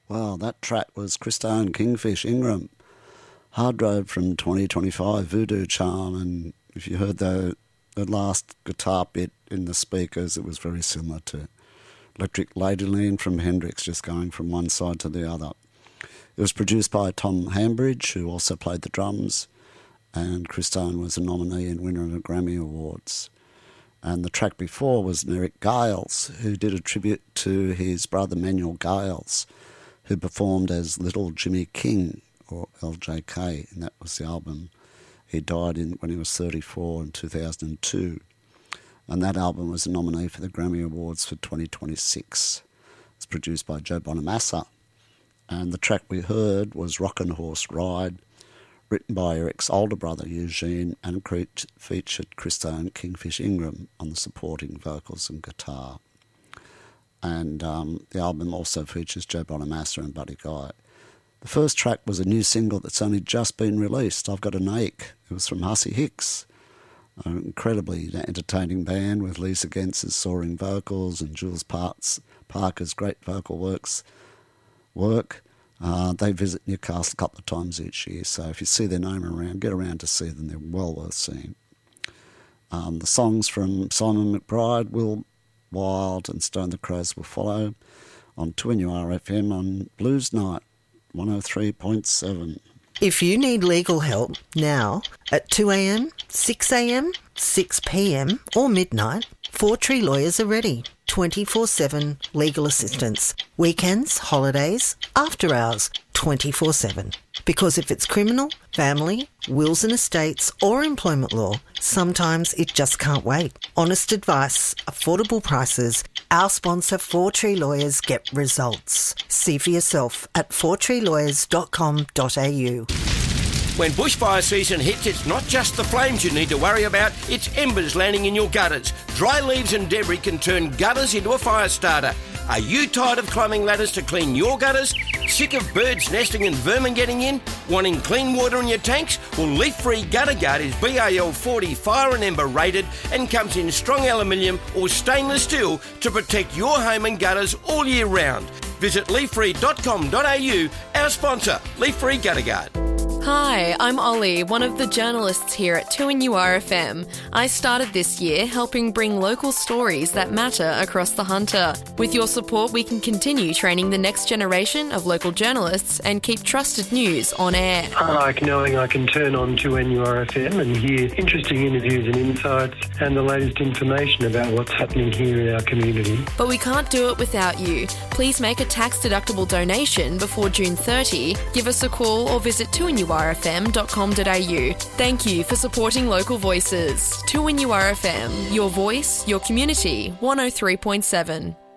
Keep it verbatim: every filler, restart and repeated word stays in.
Well, that track was Christone Kingfish Ingram, Hard Road from twenty twenty-five, Voodoo Charm, and if you heard the, the last guitar bit in the speakers, it was very similar to Electric Ladyland from Hendrix, just going from one side to the other. It was produced by Tom Hambridge, who also played the drums, and Christone was a nominee and winner of the Grammy Awards. And the track before was Eric Gales, who did a tribute to his brother Manuel Gales, who performed as Little Jimmy King, or L J K, and that was the album. He died in when he was thirty-four in two thousand two. And that album was a nominee for the Grammy Awards for twenty twenty-six. It's produced by Joe Bonamassa. And the track we heard was Rockin' Horse Ride, written by Eric's older brother Eugene, and featured Christone Kingfish Ingram on the supporting vocals and guitar. And um, the album also features Joe Bonamassa and Buddy Guy. The first track was a new single that's only just been released, I've Got an Ache. It was from Hussey Hicks, an incredibly entertaining band with Lisa Gentz's soaring vocals and Jules Parks, Parker's great vocal works. work. Uh, they visit Newcastle a couple of times each year, so if you see their name around, get around to see them. They're well worth seeing. Um, the songs from Simon McBride, Will Wild and Stone the Crows will follow on two N U R F M on Blues Night, one oh three point seven. If you need legal help now at two a.m, six a.m, six p.m or midnight, Four Tree Lawyers are ready. twenty-four seven legal assistance. Weekends, holidays, after hours, twenty-four seven. Because if it's criminal, family, wills and estates or employment law, sometimes it just can't wait. Honest advice, affordable prices. Our sponsor, Four Tree Lawyers, get results. See for yourself at four tree lawyers dot com dot a u. When bushfire season hits, it's not just the flames you need to worry about, it's embers landing in your gutters. Dry leaves and debris can turn gutters into a fire starter. Are you tired of climbing ladders to clean your gutters? Sick of birds nesting and vermin getting in? Wanting clean water in your tanks? Well, Leaf Free Gutter Guard is B A L forty fire and ember rated and comes in strong aluminium or stainless steel to protect your home and gutters all year round. Visit leaf free dot com dot a u, our sponsor, Leaf Free Gutter Guard. Hi, I'm Ollie, one of the journalists here at two N U R F M. I started this year helping bring local stories that matter across the Hunter. With your support, we can continue training the next generation of local journalists and keep trusted news on air. I like knowing I can turn on two N U R F M and hear interesting interviews and insights and the latest information about what's happening here in our community. But we can't do it without you. Please make a tax-deductible donation before June thirtieth. Give us a call or visit two N U R F M dot com dot a u. Thank you for supporting local voices. two N U R F M, your voice, your community, one oh three point seven.